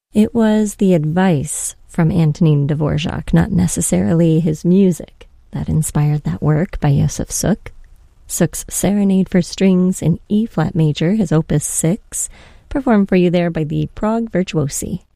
It was the advice from Antonin Dvorak, not necessarily his music, that inspired that work by Josef Suk. Suk's Serenade for Strings in E-flat major, his opus 6, performed for you there by the Prague Virtuosi.